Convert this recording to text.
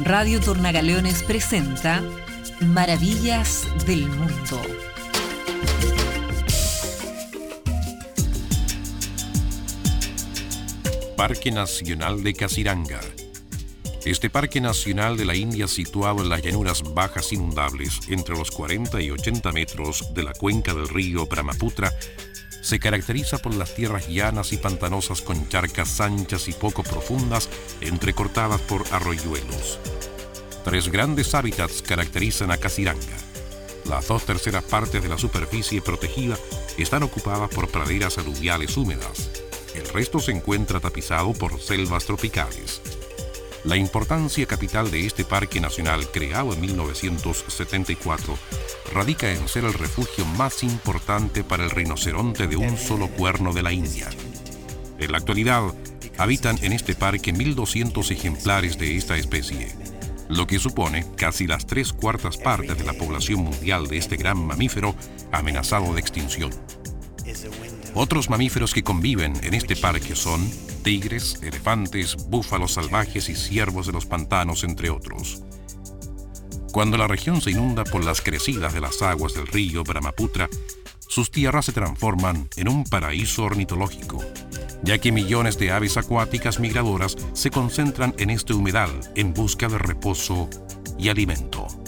Radio Tornagaleones presenta Maravillas del Mundo. Parque Nacional de Kaziranga. Este parque nacional de la India, situado en las llanuras bajas inundables entre los 40 y 80 metros de la cuenca del río Brahmaputra, se caracteriza por las tierras llanas y pantanosas con charcas anchas y poco profundas, entrecortadas por arroyuelos. Tres grandes hábitats caracterizan a Kaziranga. Las 2/3 partes de la superficie protegida están ocupadas por praderas aluviales húmedas. El resto se encuentra tapizado por selvas tropicales. La importancia capital de este parque nacional, creado en 1974, radica en ser el refugio más importante para el rinoceronte de un solo cuerno de la India. En la actualidad, habitan en este parque 1.200 ejemplares de esta especie, lo que supone casi las 3/4 partes de la población mundial de este gran mamífero amenazado de extinción. Otros mamíferos que conviven en este parque son tigres, elefantes, búfalos salvajes y ciervos de los pantanos, entre otros. Cuando la región se inunda por las crecidas de las aguas del río Brahmaputra, sus tierras se transforman en un paraíso ornitológico, ya que millones de aves acuáticas migradoras se concentran en este humedal en busca de reposo y alimento.